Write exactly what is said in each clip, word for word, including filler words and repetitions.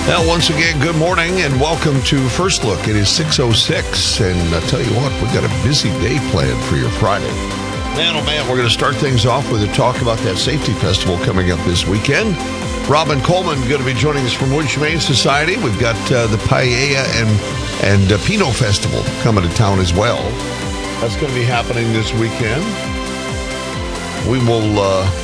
Well, once again, good morning and welcome to First Look. It is six oh six, and I'll tell you what, we've got a busy day planned for your Friday. Man, oh man, we're going to start things off with a talk about that safety festival coming up this weekend. Robin Coleman going to be joining us from Wood Humane Society. We've got uh, the Paella and, and uh, Pinot Festival coming to town as well. That's going to be happening this weekend. We will... Uh,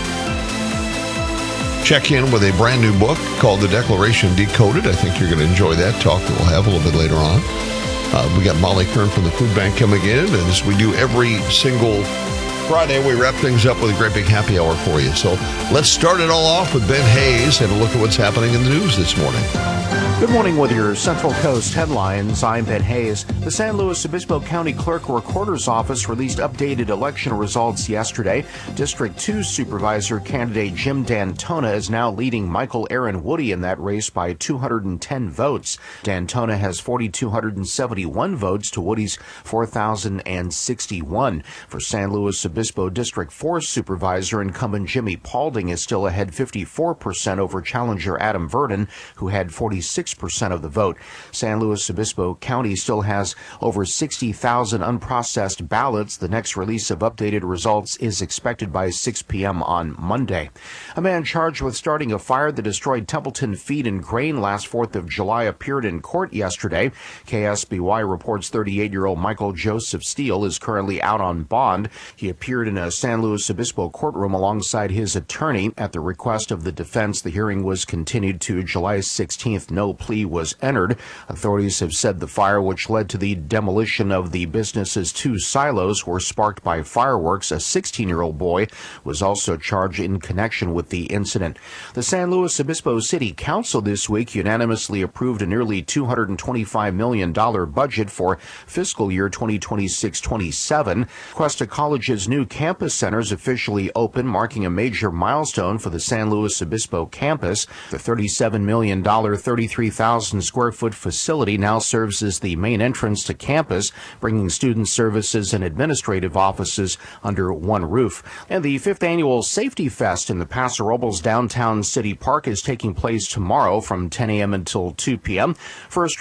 check in with a brand new book called The Declaration Decoded. I think you're going to enjoy that talk that we'll have a little bit later on. Uh, we got Molly Kern from the Food Bank coming in, and as we do every single Friday, we wrap things up with a great big happy hour for you. So let's start it all off with Ben Hayes and a look at what's happening in the news this morning. Good morning with your Central Coast headlines. I'm Ben Hayes. The San Luis Obispo County Clerk Recorder's Office released updated election results yesterday. District two Supervisor candidate Jim Dantona is now leading Michael Aaron Woody in that race by two hundred ten votes. Dantona has four thousand two hundred seventy-one votes to Woody's four thousand sixty-one. For San Luis Obispo District four Supervisor, incumbent Jimmy Paulding is still ahead fifty-four percent over challenger Adam Vernon, who had forty-six percent of the vote. San Luis Obispo County still has over sixty thousand unprocessed ballots. The next release of updated results is expected by six p.m. on Monday. A man charged with starting a fire that destroyed Templeton Feed and Grain last fourth of July appeared in court yesterday. K S B Y reports thirty-eight-year-old Michael Joseph Steele is currently out on bond. He appeared in a San Luis Obispo courtroom alongside his attorney. At the request of the defense, the hearing was continued to July sixteenth. No plea was entered. Authorities have said the fire, which led to the demolition of the business's two silos, were sparked by fireworks. A sixteen-year-old boy was also charged in connection with the incident. The San Luis Obispo City Council this week unanimously approved a nearly two hundred twenty-five million dollars budget for fiscal year twenty twenty-six twenty-seven. Cuesta College's new campus center is officially open, marking a major milestone for the San Luis Obispo campus. The thirty-seven million dollars, thirty-three thousand square foot facility now serves as the main entrance to campus, bringing student services and administrative offices under one roof. And the fifth annual Safety Fest in the Paso Robles downtown city park is taking place tomorrow from ten a.m. until two p.m. First